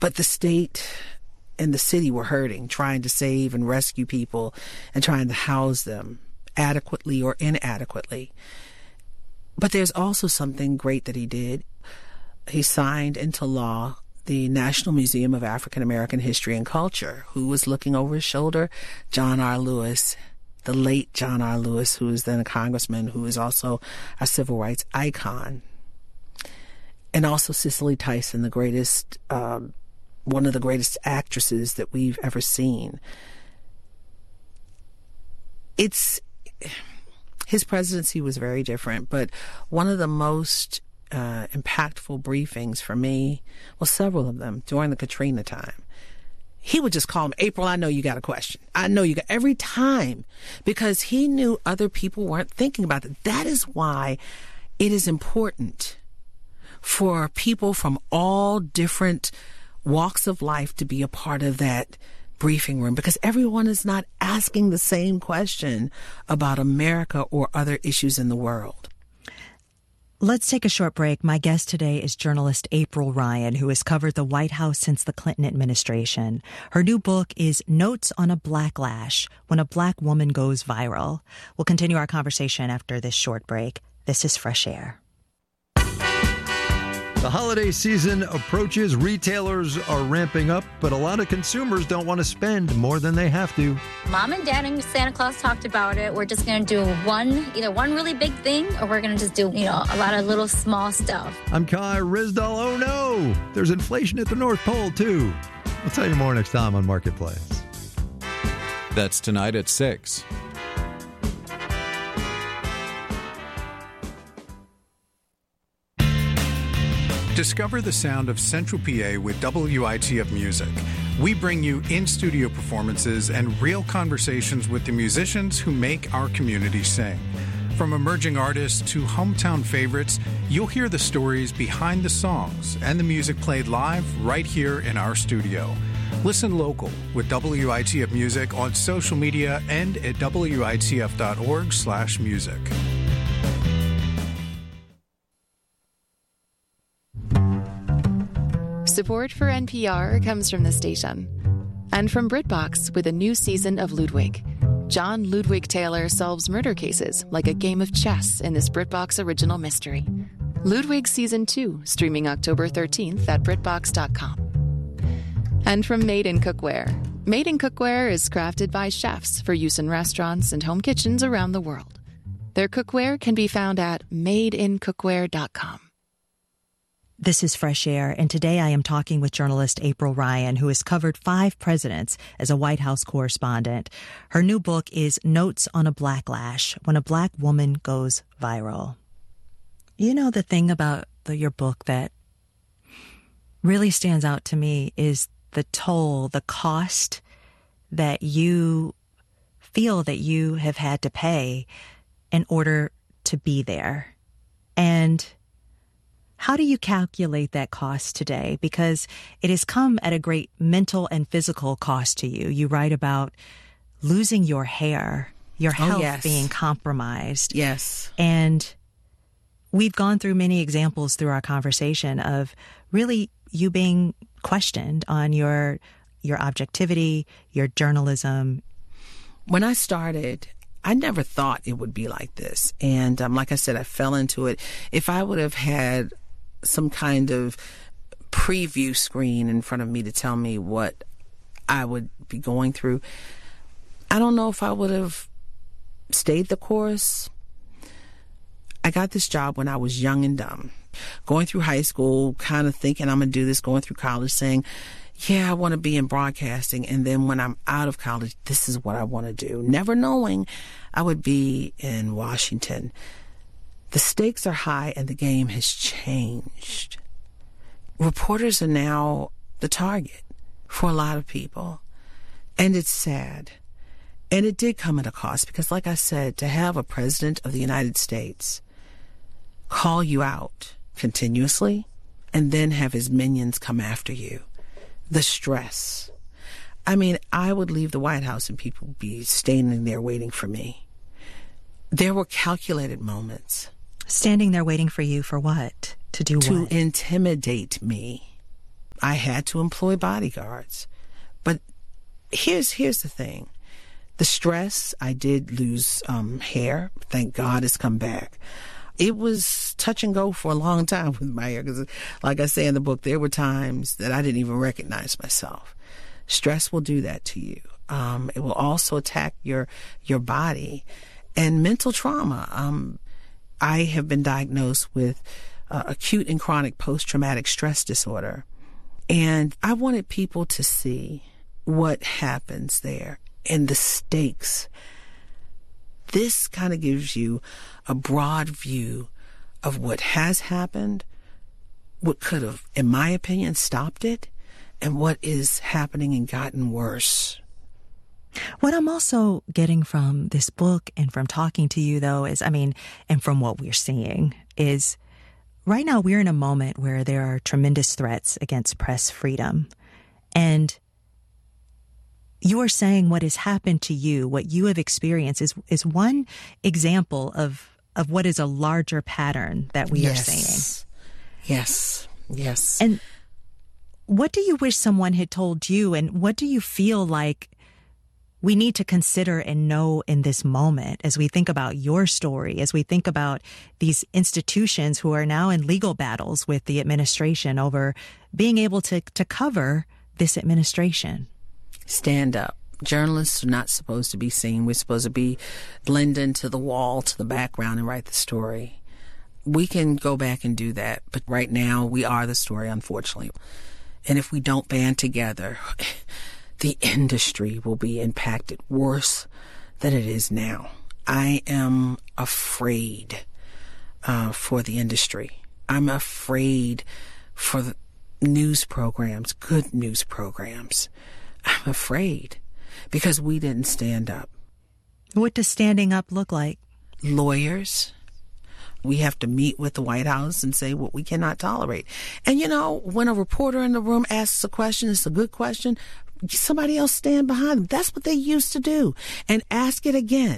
But the state and the city were hurting, trying to save and rescue people and trying to house them adequately or inadequately. But there's also something great that he did. He signed into law the National Museum of African American History and Culture. Who was looking over his shoulder? John R. Lewis, the late John R. Lewis, who was then a congressman, who is also a civil rights icon. And also Cicely Tyson, the greatest, one of the greatest actresses that we've ever seen. His presidency was very different, but one of the most impactful briefings for me, well, several of them during the Katrina time, he would just call him, April, I know you got a question. I know you got, every time, because he knew other people weren't thinking about it. That is why it is important for people from all different walks of life to be a part of that briefing room, because everyone is not asking the same question about America or other issues in the world. Let's take a short break. My guest today is journalist April Ryan, who has covered the White House since the Clinton administration. Her new book is Notes on a Blacklash: When a Black Woman Goes Viral. We'll continue our conversation after this short break. This is Fresh Air. The holiday season approaches. Retailers are ramping up, but a lot of consumers don't want to spend more than they have to. Mom and Dad and Santa Claus talked about it. We're just going to do either one really big thing, or we're going to just do, a lot of little small stuff. I'm Kai Rizdal. Oh no, there's inflation at the North Pole too. We'll tell you more next time on Marketplace. That's tonight at 6. Discover the sound of Central PA with WITF Music. We bring you in-studio performances and real conversations with the musicians who make our community sing. From emerging artists to hometown favorites, you'll hear the stories behind the songs and the music played live right here in our studio. Listen local with WITF Music on social media and at witf.org/music. Support for NPR comes from the station and from BritBox with a new season of Ludwig. John Ludwig Taylor solves murder cases like a game of chess in this BritBox original mystery. Ludwig Season 2, streaming October 13th at BritBox.com. And from Made in Cookware. Made in Cookware is crafted by chefs for use in restaurants and home kitchens around the world. Their cookware can be found at madeincookware.com. This is Fresh Air, and today I am talking with journalist April Ryan, who has covered 5 presidents as a White House correspondent. Her new book is Notes on a Blacklash: When a Black Woman Goes Viral. You know, the thing about your book that really stands out to me is the toll, the cost that you feel that you have had to pay in order to be there. And how do you calculate that cost today? Because it has come at a great mental and physical cost to you. You write about losing your hair, your health being compromised. Yes. And we've gone through many examples through our conversation of really you being questioned on your objectivity, your journalism. When I started, I never thought it would be like this. And like I said, I fell into it. If I would have had some kind of preview screen in front of me to tell me what I would be going through, I don't know if I would have stayed the course. I got this job when I was young and dumb, going through high school, kind of thinking I'm going to do this, going through college, saying, yeah, I want to be in broadcasting. And then when I'm out of college, this is what I want to do. Never knowing I would be in Washington. The stakes are high and the game has changed. Reporters are now the target for a lot of people. And it's sad. And it did come at a cost because, like I said, to have a president of the United States call you out continuously and then have his minions come after you, the stress. I mean, I would leave the White House and people would be standing there waiting for me. There were calculated moments. Standing there waiting for you for what? To do what? To intimidate me. I had to employ bodyguards. But here's the thing. The stress, I did lose hair. Thank God it's come back. It was touch and go for a long time with my hair because, like I say in the book, there were times that I didn't even recognize myself. Stress will do that to you. It will also attack your body. And mental trauma. I have been diagnosed with acute and chronic post-traumatic stress disorder. And I wanted people to see what happens there and the stakes. This kind of gives you a broad view of what has happened, what could have, in my opinion, stopped it, and what is happening and gotten worse. What I'm also getting from this book and from talking to you, though, is, and from what we're seeing, is right now we're in a moment where there are tremendous threats against press freedom. And you are saying what has happened to you, what you have experienced, is one example of what is a larger pattern that we are seeing. Yes. And what do you wish someone had told you, and what do you feel like we need to consider and know in this moment as we think about your story, as we think about these institutions who are now in legal battles with the administration over being able to cover this administration? Stand up. Journalists are not supposed to be seen. We're supposed to blend into the wall, to the background, and write the story. We can go back and do that, but right now we are the story, unfortunately. And if we don't band together, the industry will be impacted worse than it is now. I am afraid for the industry. I'm afraid for the news programs, good news programs. I'm afraid because we didn't stand up. What does standing up look like? Lawyers. We have to meet with the White House and say what we cannot tolerate. And, when a reporter in the room asks a question, it's a good question, somebody else stand behind them. That's what they used to do. And ask it again.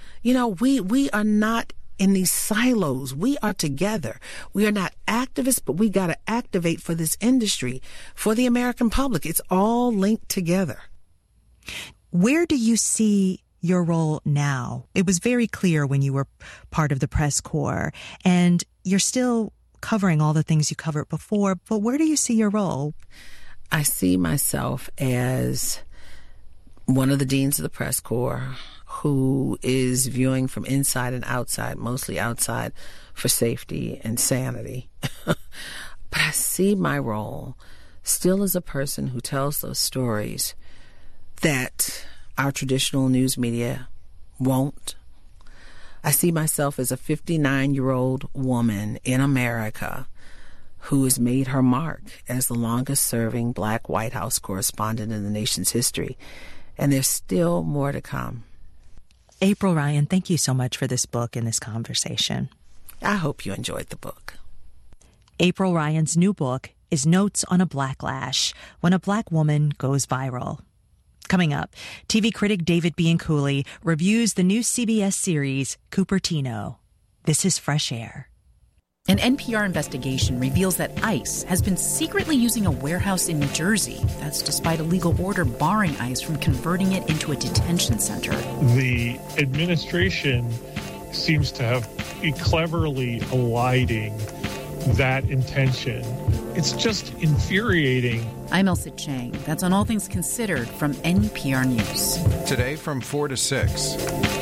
We are not in these silos. We are together. We are not activists, but we got to activate for this industry, for the American public. It's all linked together. Where do you see your role now? It was very clear when you were part of the press corps, and you're still covering all the things you covered before, but where do you see your role? I see myself as one of the deans of the press corps who is viewing from inside and outside, mostly outside for safety and sanity. But I see my role still as a person who tells those stories that our traditional news media won't. I see myself as a 59-year-old woman in America who has made her mark as the longest-serving Black White House correspondent in the nation's history. And there's still more to come. April Ryan, thank you so much for this book and this conversation. I hope you enjoyed the book. April Ryan's new book is Notes on a Blacklash, When a Black Woman Goes Viral. Coming up, TV critic David Bianculli reviews the new CBS series, Cupertino. This is Fresh Air. An NPR investigation reveals that ICE has been secretly using a warehouse in New Jersey. That's despite a legal order barring ICE from converting it into a detention center. The administration seems to have been cleverly eliding that intention. It's just infuriating. I'm Elsa Chang. That's on All Things Considered from NPR News. Today from 4 to 6.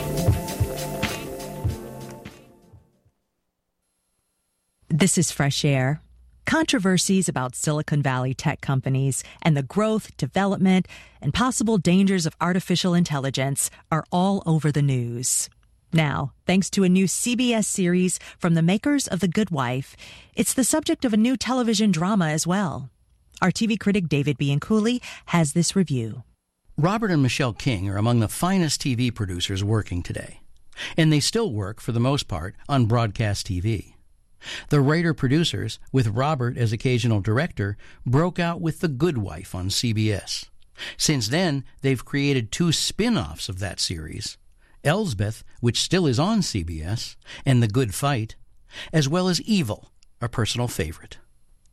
This is Fresh Air. Controversies about Silicon Valley tech companies and the growth, development, and possible dangers of artificial intelligence are all over the news. Now, thanks to a new CBS series from the makers of The Good Wife, it's the subject of a new television drama as well. Our TV critic David Bianculli has this review. Robert and Michelle King are among the finest TV producers working today, and they still work, for the most part, on broadcast TV. The writer-producers, with Robert as occasional director, broke out with The Good Wife on CBS. Since then, they've created 2 spin-offs of that series, Elsbeth, which still is on CBS, and The Good Fight, as well as Evil, a personal favorite.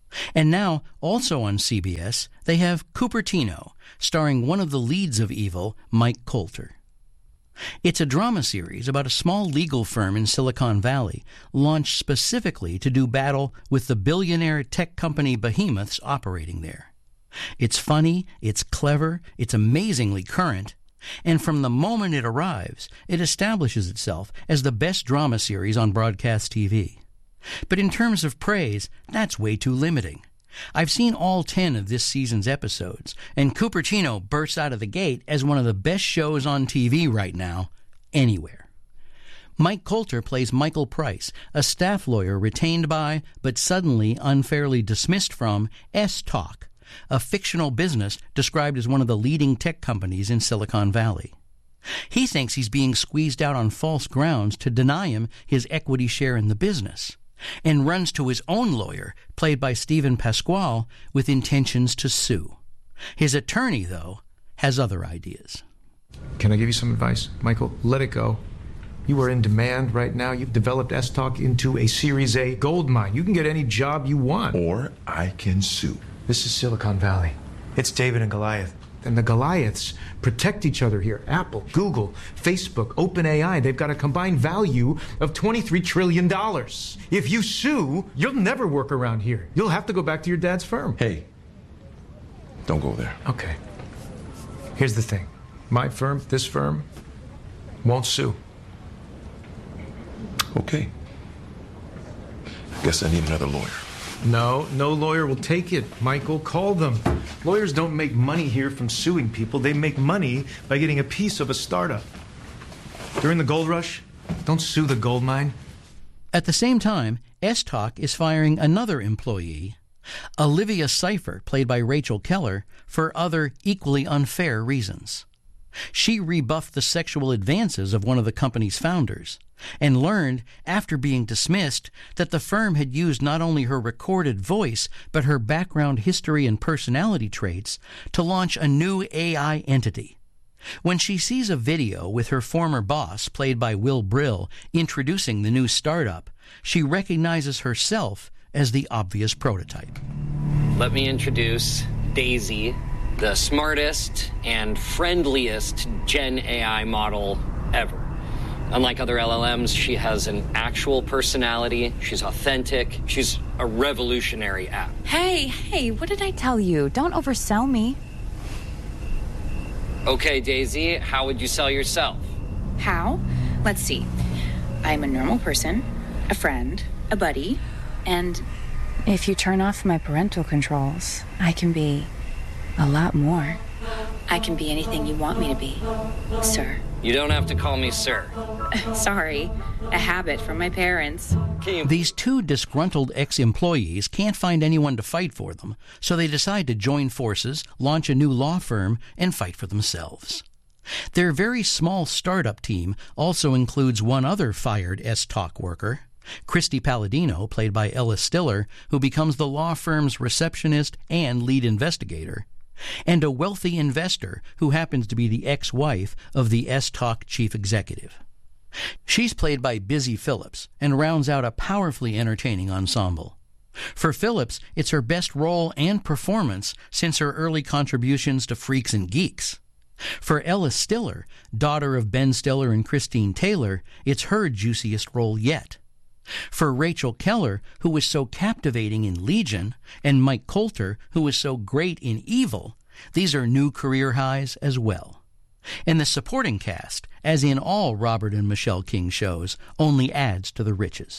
And now, also on CBS, they have Cupertino, starring one of the leads of Evil, Mike Colter. It's a drama series about a small legal firm in Silicon Valley, launched specifically to do battle with the billionaire tech company behemoths operating there. It's funny, it's clever, it's amazingly current, and from the moment it arrives, it establishes itself as the best drama series on broadcast TV. But in terms of praise, that's way too limiting. I've seen all 10 of this season's episodes, and Cupertino bursts out of the gate as one of the best shows on TV right now, anywhere. Mike Colter plays Michael Price, a staff lawyer retained by, but suddenly unfairly dismissed from, S-Talk, a fictional business described as one of the leading tech companies in Silicon Valley. He thinks he's being squeezed out on false grounds to deny him his equity share in the business, and runs to his own lawyer, played by Stephen Pasquale, with intentions to sue. His attorney, though, has other ideas. Can I give you some advice, Michael? Let it go. You are in demand right now. You've developed S-Talk into a Series A gold mine. You can get any job you want. Or I can sue. This is Silicon Valley. It's David and Goliath. And the Goliaths protect each other here. Apple, Google, Facebook, OpenAI, they've got a combined value of $23 trillion. If you sue, you'll never work around here. You'll have to go back to your dad's firm. Hey, don't go there. Okay. Here's the thing. My firm, this firm, won't sue. Okay. Guess I need another lawyer. No lawyer will take it. Michael, call them. Lawyers don't make money here from suing people. They make money by getting a piece of a startup. During the gold rush, don't sue the gold mine. At the same time, S-Talk is firing another employee, Olivia Cypher, played by Rachel Keller, for other equally unfair reasons. She rebuffed the sexual advances of one of the company's founders and learned, after being dismissed, that the firm had used not only her recorded voice but her background history and personality traits to launch a new AI entity. When she sees a video with her former boss, played by Will Brill, introducing the new startup, she recognizes herself as the obvious prototype. Let me introduce Daisy, the smartest and friendliest Gen AI model ever. Unlike other LLMs, she has an actual personality. She's authentic. She's a revolutionary app. Hey, what did I tell you? Don't oversell me. Okay, Daisy, how would you sell yourself? How? Let's see. I'm a normal person, a friend, a buddy, and if you turn off my parental controls, I can be a lot more. I can be anything you want me to be, sir. You don't have to call me sir. Sorry, a habit from my parents. These two disgruntled ex-employees can't find anyone to fight for them, so they decide to join forces, launch a new law firm, and fight for themselves. Their very small startup team also includes one other fired S-Talk worker, Christy Palladino, played by Ella Stiller, who becomes the law firm's receptionist and lead investigator, and a wealthy investor who happens to be the ex-wife of the S-Talk chief executive. She's played by Busy Phillips and rounds out a powerfully entertaining ensemble. For Phillips, it's her best role and performance since her early contributions to Freaks and Geeks. For Ella Stiller, daughter of Ben Stiller and Christine Taylor, it's her juiciest role yet. For Rachel Keller, who was so captivating in Legion, and Mike Colter, who was so great in Evil, these are new career highs as well. And the supporting cast, as in all Robert and Michelle King shows, only adds to the riches.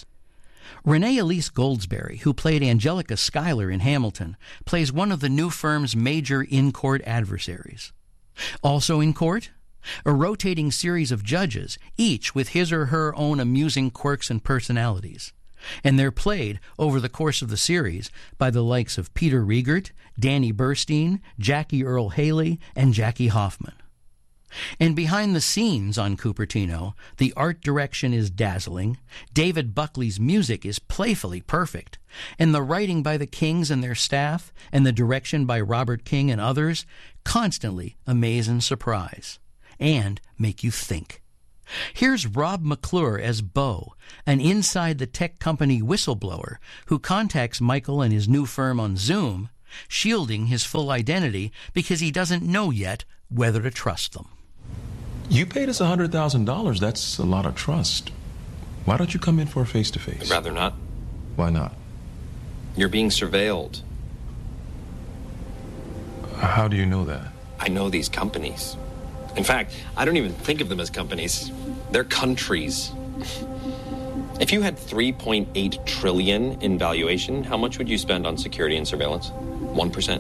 Renee Elise Goldsberry, who played Angelica Schuyler in Hamilton, plays one of the new firm's major in-court adversaries. Also in court, a rotating series of judges, each with his or her own amusing quirks and personalities. And they're played over the course of the series by the likes of Peter Riegert, Danny Burstein, Jackie Earle Haley, and Jackie Hoffman. And behind the scenes on Cupertino, the art direction is dazzling, David Buckley's music is playfully perfect, and the writing by the Kings and their staff, and the direction by Robert King and others, constantly amaze and surprise, and make you think. Here's Rob McClure as Bo, an inside-the-tech company whistleblower who contacts Michael and his new firm on Zoom, shielding his full identity because he doesn't know yet whether to trust them. You paid us $100,000. That's a lot of trust. Why don't you come in for a face-to-face? I'd rather not. Why not? You're being surveilled. How do you know that? I know these companies. In fact, I don't even think of them as companies. They're countries. If you had $3.8 trillion in valuation, how much would you spend on security and surveillance? 1%?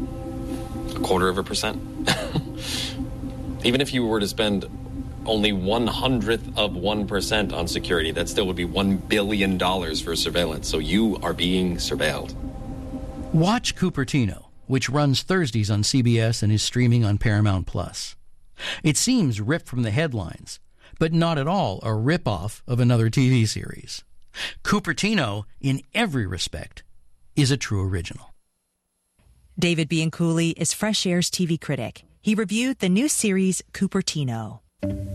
0.25%? Even if you were to spend only 1/100th of 1% on security, that still would be $1 billion for surveillance. So you are being surveilled. Watch Cupertino, which runs Thursdays on CBS and is streaming on Paramount+. It seems ripped from the headlines, but not at all a rip-off of another TV series. Cupertino, in every respect, is a true original. David Bianculli is Fresh Air's TV critic. He reviewed the new series Cupertino.